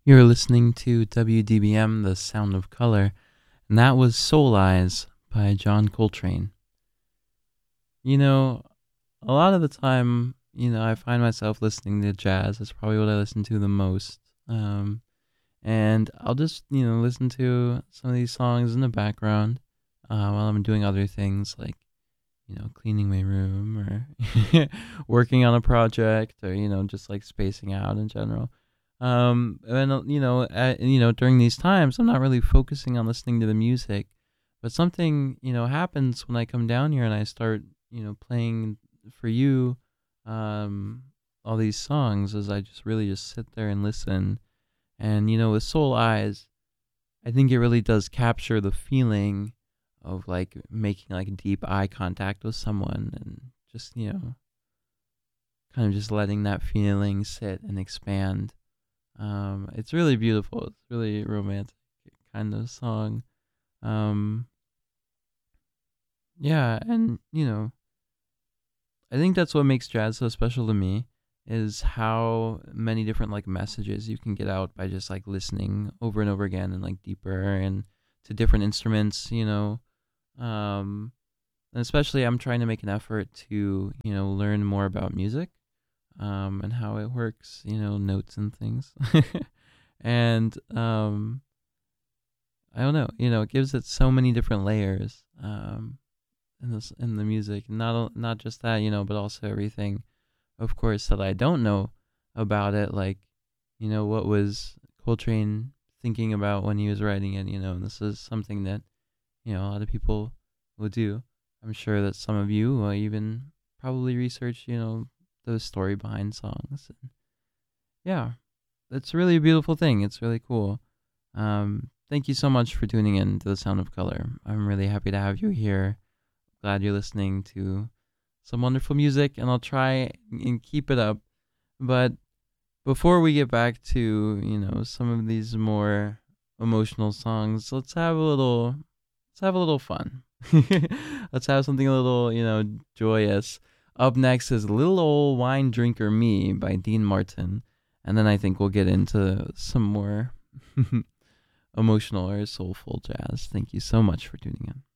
You're listening to WDBM, The Sound of Color, and that was Soul Eyes by John Coltrane. You know, a lot of the time, I find myself listening to jazz. That's probably what I listen to the most. And I'll just, listen to some of these songs in the background while I'm doing other things like, cleaning my room or working on a project or, just like spacing out in general. And during these times, I'm not really focusing on listening to the music, but something, happens when I come down here and I start, playing for you, um, all these songs as I just really just sit there and listen. And, with Soul Eyes, I think it really does capture the feeling of like making like deep eye contact with someone and just, kind of just letting that feeling sit and expand. It's really beautiful. It's really romantic kind of song. Um, yeah, and I think that's what makes jazz so special to me is how many different like messages you can get out by just like listening over and over again and like deeper and to different instruments, Um, and especially I'm trying to make an effort to, learn more about music and how it works, notes and things. And I don't know, it gives it so many different layers in the music. Not just that, but also everything, of course, that I don't know about it. Like, what was Coltrane thinking about when he was writing it? And this is something that a lot of people will do. I'm sure that some of you even probably research, the story behind songs. Yeah, it's really a beautiful thing. It's really cool. Thank you so much for tuning in to The Sound of Color. I'm really happy to have you here. Glad you're listening to some wonderful music, and I'll try and keep it up. But before we get back to, some of these more emotional songs, let's have a little fun. Let's have something a little, joyous. Up next is Little Old Wine Drinker Me by Dean Martin. And then I think we'll get into some more emotional or soulful jazz. Thank you so much for tuning in.